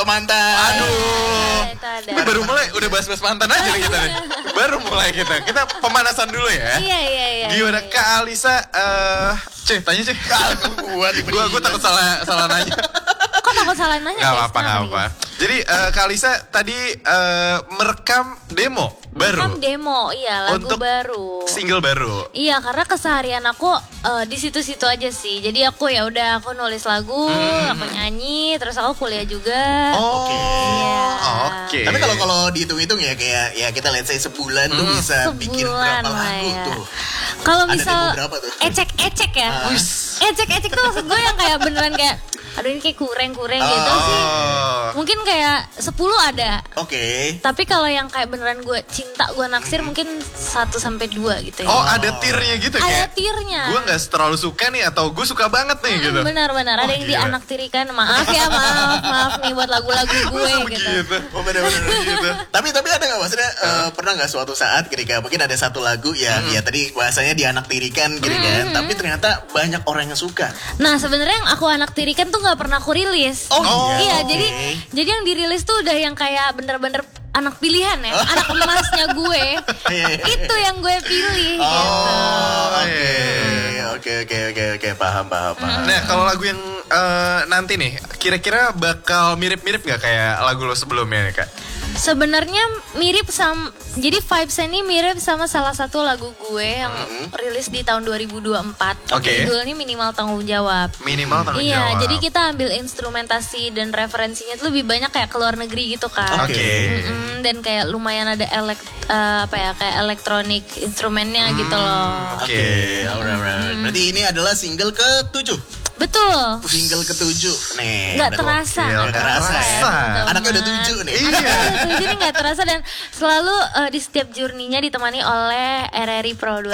mantan. Aduh. Itu ada. Ini baru mulai udah bahas-bahas mantan aja nih kita nih. Baru mulai kita. Kita pemanasan dulu ya. Iya. Gimana Kak Alisa? Tanya Cih. Gua takut salah nanya. Kok takut salah nanya? Gak guys? apa-apa, gak Kenapa apa. nih, Jadi Kak Alisa tadi merekam demo baru. Rekam demo, iya lagu Untuk baru. Single baru. Iya, karena keseharian aku di situ-situ aja sih. Jadi aku ya udah aku nulis lagu, aku nyanyi, terus aku kuliah juga. Oh, Iya. oke. Tapi kalau dihitung-hitung ya kayak ya kita let's say sebulan tuh bisa bikin Sebulan berapa lah lagu ya. tuh? Kalau Ada misal demo berapa tuh? ecek-ecek ya. Ecek-ecek tuh maksud gue yang kayak beneran kayak aduh ini kayak kurang-kurang gitu sih. Mungkin kayak 10 ada. Oke. Tapi kalau yang kayak beneran gue cinta, gue naksir mungkin 1-2 gitu ya. Oh, ada tiernya gitu Ada kayak. tiernya. Gue gak terlalu suka nih atau gue suka banget nih gitu. Benar-benar ada yang gila. dianaktirikan. Maaf ya, maaf nih buat lagu-lagu gue gitu. Begitu. Oh benar-benar gitu. Tapi ada nggak maksudnya pernah nggak suatu saat ketika mungkin ada satu lagu yang ya tadi bahasanya dianaktirikan gitu kan, tapi ternyata banyak orang yang suka. Nah sebenarnya yang aku anaktirikan tuh nggak pernah aku rilis. Oh, iya, oke. jadi yang dirilis tuh udah yang kayak bener-bener anak pilihan ya, anak emasnya gue. Itu yang gue pilih gitu. Oke, paham. Nah, kalau lagu yang nanti nih, kira-kira bakal mirip-mirip gak kayak lagu lo sebelumnya nih Kak? Sebenarnya mirip sama, jadi vibes ini mirip sama salah satu lagu gue yang rilis di tahun 2024. Oke. Judulnya Minimal Tanggung Jawab. Minimal tanggung Iya, jawab. jadi kita ambil instrumentasi dan referensinya tuh lebih banyak kayak ke luar negeri gitu kan. Oke. Dan kayak lumayan ada kayak elektronik instrumennya gitu loh. Oke, alright. Berarti ini adalah single ke-7. Betul. Single ke-7 nih. Nggak Ada terasa, gokil, nggak terasa ya. teman-teman. Anaknya udah 7 nih. Iya. Jadi nggak terasa dan selalu di setiap journey-nya ditemani oleh RRI Pro 2.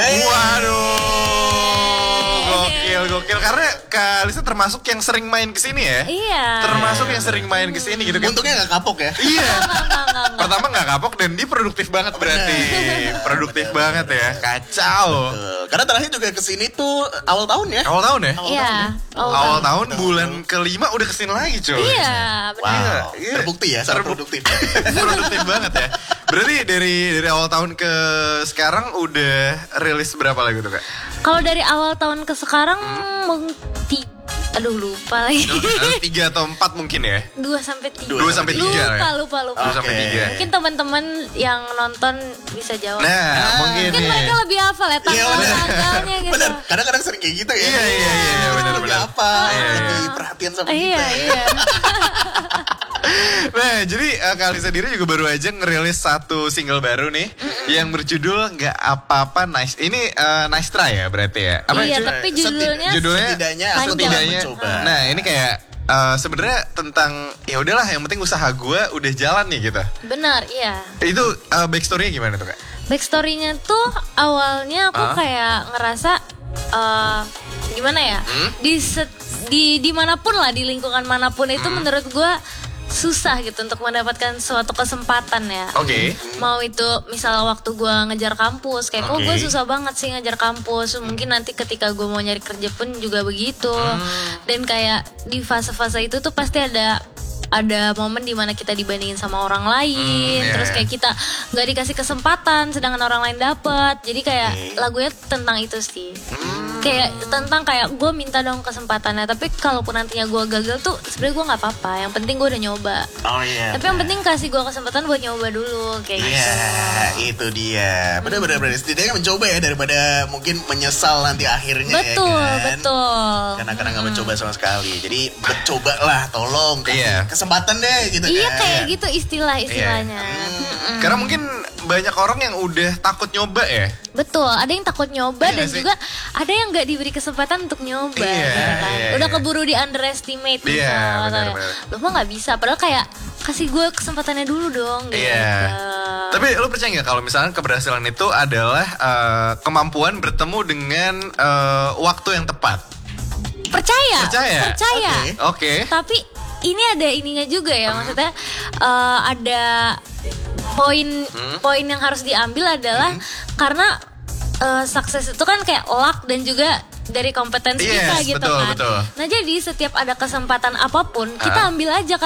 Waduh. Gokil. Karena Kak Alisa termasuk yang sering main kesini ya? Iya. Termasuk yang sering main kesini gitu kan? Untungnya nggak kapok ya. Iya. Nggak. Pertama gak kapok dan dia produktif banget berarti. Produktif banget ya. Kacau. Karena terakhir juga kesini tuh awal tahun ya. Awal tahun ya? Iya. Awal tahun bulan kelima udah kesini lagi coy. Iya, benar. Wow, Iya. terbukti ya, sangat produktif. Produktif banget ya. Berarti dari awal tahun ke sekarang udah rilis berapa lagu tuh Kak? Kalau dari awal tahun ke sekarang aduh lupa lagi. 3 atau 4 mungkin ya? 2-3. 2-3 ya? Lupa. 2-3. Mungkin teman-teman yang nonton bisa jawab. Nah, mungkin Mungkin nih. mereka lebih hafal ya tanggal-tanggalnya gitu. Bener, kadang-kadang sering kayak gitu ya. Iya, benar. Lebih apa, Iya. lebih perhatian sama Iya. kita. Nah, jadi Kak Alisa sendiri juga baru aja ngerilis satu single baru nih yang berjudul Nggak Apa-apa Nice. Ini Nice Try ya berarti ya? Iya, cuy? tapi judulnya Setidaknya aku telah setidaknya. mencoba. Nah, ini kayak sebenarnya tentang ya udahlah yang penting usaha gue udah jalan nih gitu. benar, iya. Itu backstory-nya gimana tuh Kak? Backstory-nya tuh awalnya aku kayak ngerasa gimana ya? Di dimanapun lah, di lingkungan manapun itu menurut gue susah gitu untuk mendapatkan suatu kesempatan ya. Oke. Mau itu misalnya waktu gue ngejar kampus, kayak kok gue susah banget sih ngejar kampus. Mungkin nanti ketika gue mau nyari kerja pun juga begitu. Dan kayak di fase-fase itu tuh pasti ada momen dimana kita dibandingin sama orang lain, terus kayak kita nggak dikasih kesempatan, sedangkan orang lain dapet. Jadi kayak lagunya tentang itu sih. Kayak tentang kayak gue minta dong kesempatannya, tapi kalaupun nantinya gue gagal tuh sebenarnya gue nggak apa-apa. Yang penting gue udah nyoba. Oh iya. Tapi yang penting kasih gue kesempatan buat nyoba dulu kayak gitu. Iya, itu dia. Benar-benar setidaknya mencoba ya daripada mungkin menyesal nanti akhirnya. Betul, ya kan? betul. Karena nggak mencoba sama sekali. Jadi mencobalah, tolong kasih Iya. kesempatan deh gitu Iya kan. kayak gitu istilahnya. Karena mungkin banyak orang yang udah takut nyoba ya. Betul, ada yang takut nyoba Iya dan sih. juga ada yang nggak diberi kesempatan untuk nyoba. Iya, gitu kan. iya, Udah iya. keburu di underestimate Iya, misalnya. benar. Lo mah nggak bisa, padahal kayak kasih gue kesempatannya dulu dong. Gitu. Iya. Tapi lu percaya nggak kalau misalnya keberhasilan itu adalah kemampuan bertemu dengan waktu yang tepat? Percaya. Percaya? Oke. Tapi ini ada ininya juga ya, maksudnya ada poin yang harus diambil adalah karena sukses itu kan kayak luck dan juga dari kompetensi kita gitu betul, kan. betul. Nah jadi setiap ada kesempatan apapun kita ambil aja.